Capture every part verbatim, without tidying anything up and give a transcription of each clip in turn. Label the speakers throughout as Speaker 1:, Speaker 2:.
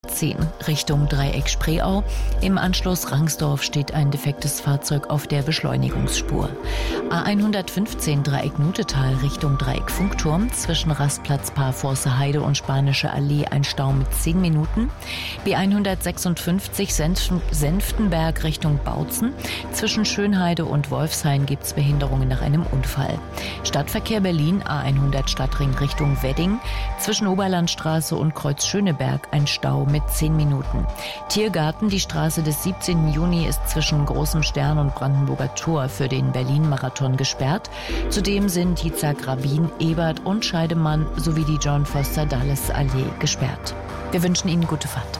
Speaker 1: zehn Richtung Dreieck Spreeau. Im Anschluss Rangsdorf steht ein defektes Fahrzeug auf der Beschleunigungsspur. A hundertfünfzehn Dreieck Nutetal Richtung Dreieck Funkturm. Zwischen Rastplatz Parforce Heide und Spanische Allee ein Stau mit zehn Minuten. B hundertsechsundfünfzig Senf- Senftenberg Richtung Bautzen. Zwischen Schönheide und Wolfshain gibt es Behinderungen nach einem Unfall. Stadtverkehr Berlin A hundert Stadtring Richtung Wedding. Zwischen Oberlandstraße und Kreuz Schöneberg ein Stau mit zehn Minuten. Tiergarten, die Straße des siebzehnten Juni ist zwischen Großem Stern und Brandenburger Tor für den Berlin-Marathon gesperrt. Zudem sind Yitzhak Rabin, Ebert und Scheidemann sowie die John Foster Dulles Allee gesperrt. Wir wünschen Ihnen gute Fahrt.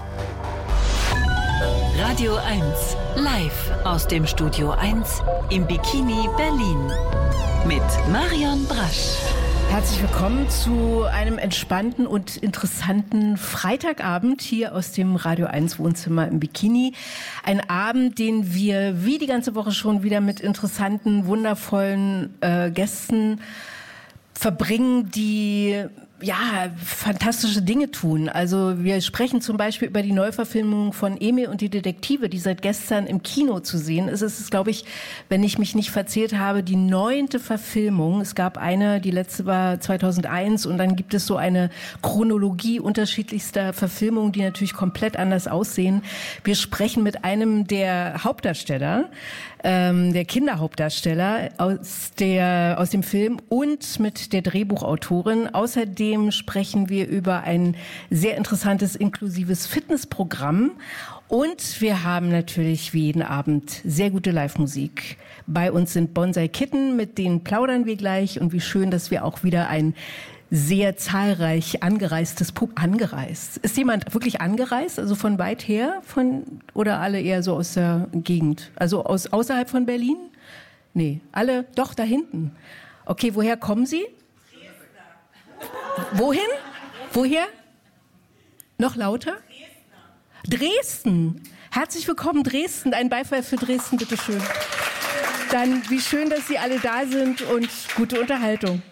Speaker 2: Radio eins, live aus dem Studio eins im Bikini Berlin mit Marion Brasch.
Speaker 3: Herzlich willkommen zu einem entspannten und interessanten Freitagabend hier aus dem Radio eins Wohnzimmer im Bikini. Ein Abend, den wir wie die ganze Woche schon wieder mit interessanten, wundervollen äh, Gästen verbringen, die ja fantastische Dinge tun. Also wir sprechen zum Beispiel über die Neuverfilmung von Emil und die Detektive, die seit gestern im Kino zu sehen ist. Es ist, glaube ich, wenn ich mich nicht verzählt habe, die neunte Verfilmung. Es gab eine, die letzte war zweitausendeins und dann gibt es so eine Chronologie unterschiedlichster Verfilmungen, die natürlich komplett anders aussehen. Wir sprechen mit einem der Hauptdarsteller, ähm, der Kinderhauptdarsteller aus der aus dem Film und mit der Drehbuchautorin. Außerdem sprechen wir über ein sehr interessantes inklusives Fitnessprogramm und wir haben natürlich wie jeden Abend sehr gute Live-Musik. Bei uns sind Bonsai Kitten, mit denen plaudern wir gleich und wie schön, dass wir auch wieder ein sehr zahlreich angereistes Publikum. Angereist? Ist jemand wirklich angereist, also von weit her, von oder alle eher so aus der Gegend, also aus außerhalb von Berlin? Nee, alle doch da hinten. Okay, woher kommen Sie? Wohin? Woher? Noch lauter? Dresden. Herzlich willkommen, Dresden. Ein Beifall für Dresden, bitteschön. Dann, wie schön, dass Sie alle da sind und gute Unterhaltung.